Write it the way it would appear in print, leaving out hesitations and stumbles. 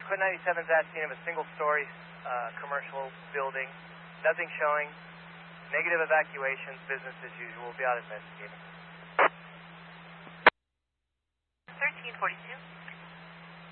Quinn 97's asking of a single-story commercial building. Nothing showing. Negative evacuations, business as usual. We'll be out investigating. 1342.